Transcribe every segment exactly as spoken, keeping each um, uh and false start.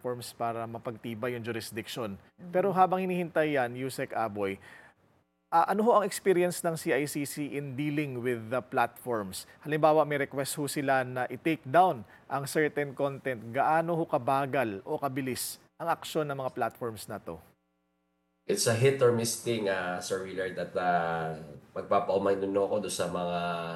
platforms para mapagtibay yung jurisdiction. Pero habang hinihintay yan, Yusek Aboy, ah, ano ho ang experience ng C I C C in dealing with the platforms? Halimbawa, may request ho sila na i-take down ang certain content. Gaano ho kabagal o kabilis ang aksyon ng mga platforms na to? It's a hit or miss thing, uh, Sir Willard, that uh, magpapaumaynuno ko doon sa mga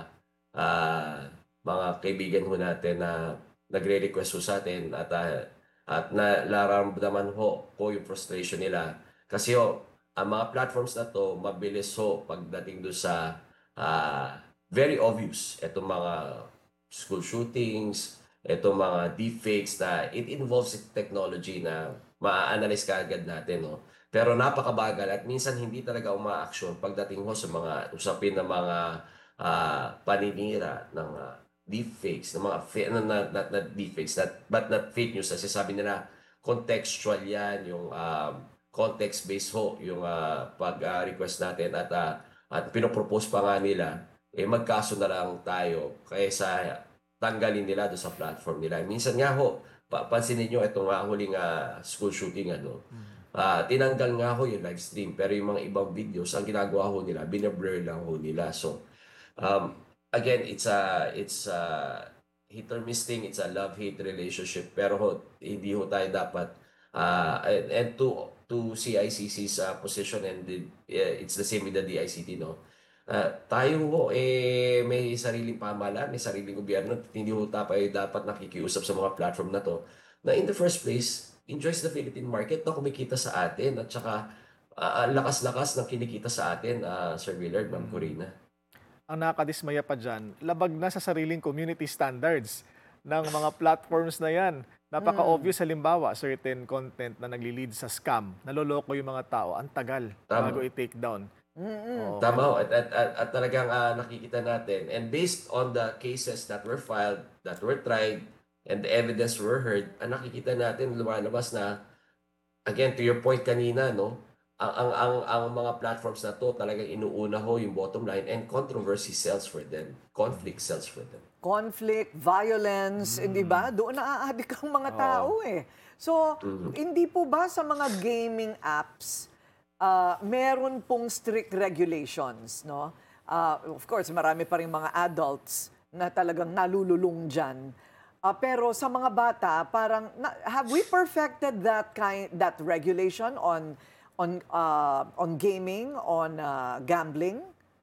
uh, mga kaibigan ho natin na nagre-request ho sa atin at uh, at nararamdaman ho ko yung frustration nila. Kasi ho, ang mga platforms na to, mabilis ho pagdating doon sa uh, very obvious. Itong mga school shootings, itong mga deepfakes na it involves technology na ma-analyze ka agad natin. No? Pero napakabagal at minsan hindi talaga uma-action pagdating ho sa mga usapin ng mga uh, paninira ng uh, deepfakes, ng mga not, not, not, not deepfakes, not, but not fake news. Kasi sabi nila, contextual yan, yung um, context-based ho, yung uh, pag-request uh, natin at, uh, at pinopropose pa nga nila, eh magkaso na lang tayo kaysa tanggalin nila doon sa platform nila. Minsan nga ho, pansinin nyo itong uh, huling uh, school shooting, ano, uh, tinanggal nga ho yung live stream, pero yung mga ibang videos, ang ginagawa ho nila, binablur lang ho nila. So, um, again, it's a, it's a hit or miss thing, it's a love-hate relationship, pero ho, hindi ho tayo dapat, uh, and, and to, to C I C C's uh, position, and the, uh, it's the same with the D I C T, no? Uh, tayo ho, eh, may sariling pamahalaan, may sariling gobyerno, hindi ho tayo dapat nakikiusap sa mga platform na to, na in the first place, enjoys the Philippine market na kumikita sa atin, at saka uh, lakas-lakas ng kinikita sa atin, uh, Sir Willard, Ma'am Corina. Ang nakakadismaya pa dyan, labag na sa sariling community standards ng mga platforms na yan. Napaka-obvious, halimbawa, certain content na nagli-lead sa scam, naloloko yung mga tao, ang tagal Tama. bago i-take down. Oo. Tama ho. At, at, at, at talagang uh, nakikita natin. And based on the cases that were filed, that were tried, and the evidence were heard, ang nakikita natin lumalabas na, again, to your point kanina, no, ang, ang, ang, ang mga platforms na to talagang inuuna ho yung bottom line, and controversy sells for them. Conflict sells for them. Conflict, violence, hindi ba? Doon naaadik ang mga tao eh. So, hindi po ba sa mga gaming apps, uh, meron pong strict regulations, no? Uh, of course, marami pa rin mga adults na talagang nalululong dyan. Uh, pero sa mga bata, parang, na, have we perfected that kind, that regulation on, on, uh, on gaming, on uh, gambling?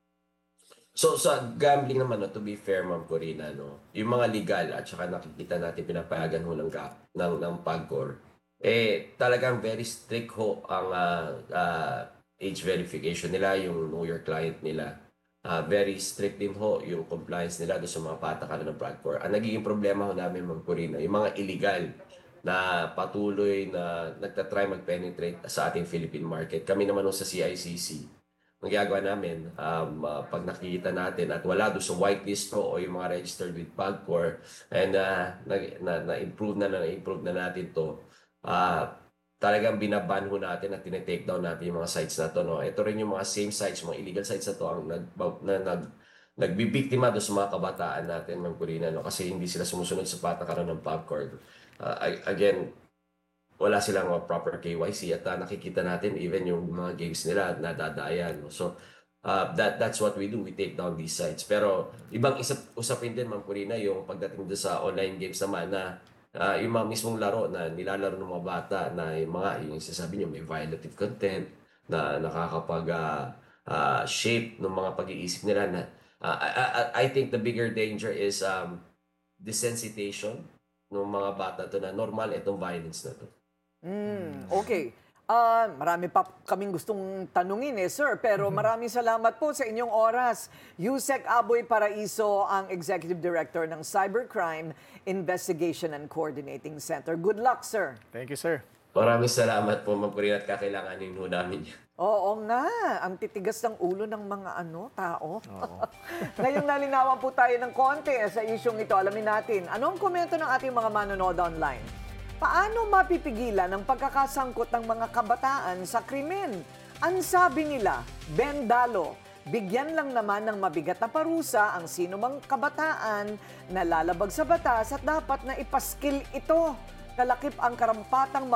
So sa gambling naman, no, to be fair, Ma'am Corina, no, yung mga legal at saka nakikita natin pinapayagan ho ng, ng, ng PAGCOR, eh talagang very strict ho ang uh, uh, age verification nila, yung know your client nila. Uh, very strict din ho yung compliance nila doon sa mga patakaran ng PAGCOR. Ang nagiging problema ho namin, Ma'am Corina, yung mga illegal na patuloy na nagtatry mag-penetrate sa ating Philippine market. Kami naman ho sa C I C C, ang ginagawa namin, um, uh, pag nakikita natin at wala doon sa whitelist o yung mga registered with PAGCOR, and uh, na-improve na, na-improve na natin to, uh, talagang binaban ho natin at tinetake down natin yung mga sites na to. No? Ito rin yung mga same sites, mga illegal sites na to, ang nag, na, nag, nagbibiktima doon sa mga kabataan natin, Ma'am Corina, no? Kasi hindi sila sumusunod sa patakaran ng PAGCOR. Uh, again, wala silang uh, proper K Y C at uh, nakikita natin even yung mga games nila nadadayan. No? So, uh, that that's what we do. We take down these sites. Pero ibang isap, usapin din, Ma'am Corina, yung pagdating doon sa online games naman na uh, yung mga mismong laro na nilalaro ng mga bata na yung mga, yung sasabi nyo, may violative content na nakakapag uh, uh, shape ng mga pag-iisip nila. Na, uh, I, I, I think the bigger danger is um, desensitization ng mga bata to na normal itong violence na to. Mm, okay. Uh, marami pa kaming gustong tanungin eh, sir. Pero maraming salamat po sa inyong oras. Yusek Aboy Paraiso, ang Executive Director ng Cybercrime Investigation and Coordinating Center. Good luck, sir. Thank you, sir. Maraming salamat po, Ma'am Corina, at kakailanganin ho namin yan. Oo nga, ang titigas ng ulo ng mga ano, tao. Ngayong nalinawan po tayo ng konti sa isyong ito, alamin natin, ano ang komento ng ating mga manonood online? Paano mapipigilan ang pagkakasangkot ng mga kabataan sa krimen? Ang sabi nila, Ben Dalo, bigyan lang naman ng mabigat na parusa ang sino mang kabataan na lalabag sa batas at dapat na ipaskil ito. kalakip ang karampatang